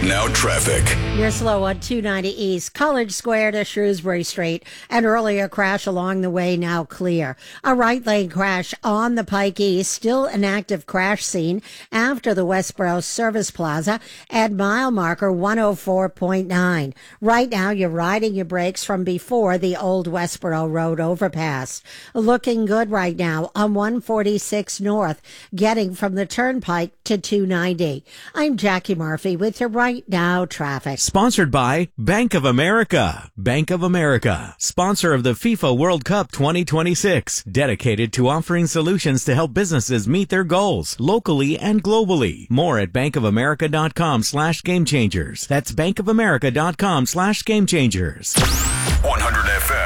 now traffic. You're slow on 290 East, College Square to Shrewsbury Street. An earlier crash along the way, now clear. A right lane crash on the Pike East, still an active crash scene after the Westboro Service Plaza at mile marker 104.9. Right now, you're riding your brakes from before the old Westboro Road overpass. Looking good right now on 146 North, getting from the Turnpike to 290. I'm Jackie Murphy with your Right Now traffic. Sponsored by Bank of America. Bank of America, sponsor of the FIFA World Cup 2026, dedicated to offering solutions to help businesses meet their goals locally and globally. More at bankofamerica.com/gamechangers. That's bankofamerica.com/gamechangers. 100 FM.